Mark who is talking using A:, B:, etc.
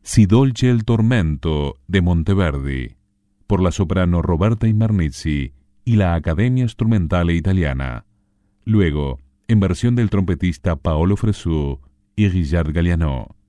A: Si dolce il tormento de Monteverdi, por la soprano Roberta Immarnizzi y la Academia Strumentale Italiana. Luego, en versión del trompetista Paolo Fresu y Guillard Galliano.